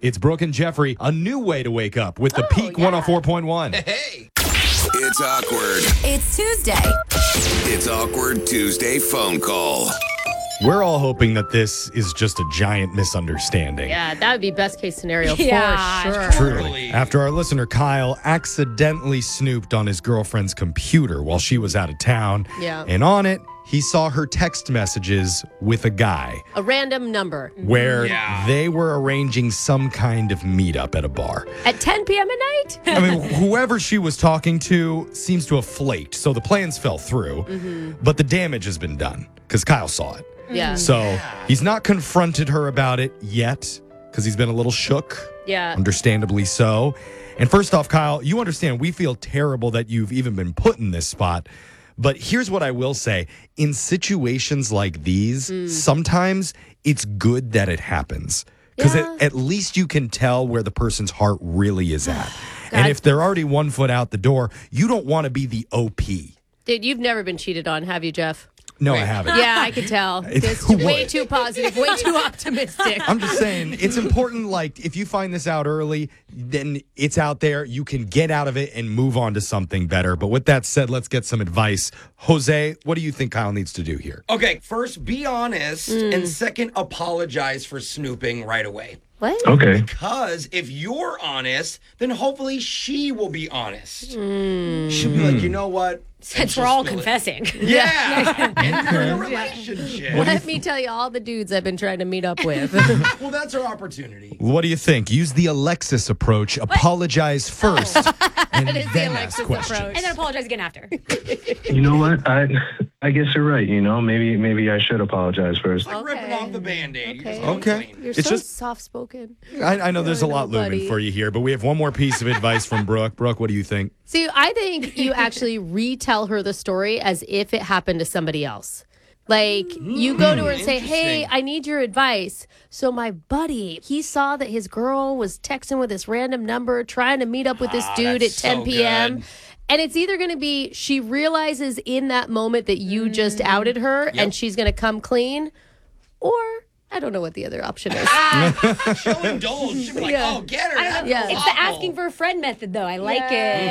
It's Brooke and Jeffrey, a new way to wake up with the Peak 104.1. Hey. It's awkward. It's Tuesday. It's Awkward Tuesday phone call. We're all hoping that this is just a giant misunderstanding. Yeah, that would be best case scenario Yeah, for sure. Truly. After our listener Kyle accidentally snooped on his girlfriend's computer while she was out of town. Yeah. And on it, he saw her text messages with a guy A random number. where they were arranging some kind of meetup at a bar. At 10 p.m. at night? I mean, whoever she was talking to seems to have flaked, so the plans fell through, but the damage has been done because Kyle saw it. Yeah. So he's not confronted her about it yet because he's been a little shook. Yeah. Understandably so. And first off, Kyle, you understand we feel terrible that you've even been put in this spot. But here's what I will say. In situations like these, sometimes it's good that it happens. Because at least you can tell where the person's heart really is at. And if they're already 1 foot out the door, you don't want to be the OP. Dude, you've never been cheated on, have you, Jeff? No, I haven't. Yeah, I could tell. It's Who way would? too positive, way too optimistic. I'm just saying, it's important, like, if you find this out early, then it's out there. You can get out of it and move on to something better. But with that said, let's get some advice. Jose, what do you think Kyle needs to do here? Okay, first, be honest. And second, apologize for snooping right away. What? Okay. Because if you're honest, then hopefully she will be honest. She'll be like, you know what? Since we're all confessing. Yeah. And you're in a relationship. Let me tell you all the dudes I've been trying to meet up with. Well, that's our opportunity. What do you think? Use the Alexis approach. Apologize first, and That is the then Alexis ask questions. approach. And then apologize again after. You know what? I guess you're right. You know, maybe I should apologize first. Like ripping off the Band-Aid. Okay. Okay. You're It's so just- soft-spoken. I know there's a lot I know, looming buddy. for you here, but we have one more piece of advice from Brooke. Brooke, what do you think? See, I think you actually retell her the story as if it happened to somebody else. Like, you go to her and say, hey, I need your advice. So my buddy, he saw that his girl was texting with this random number, trying to meet up with this dude at that's 10 so p.m. good. And it's either going to be she realizes in that moment that you just outed her and she's going to come clean, or I don't know what the other option is. She'll indulge. She'll be like, Yeah. oh, get her. Yeah. It's the asking for a friend method, though. I like it.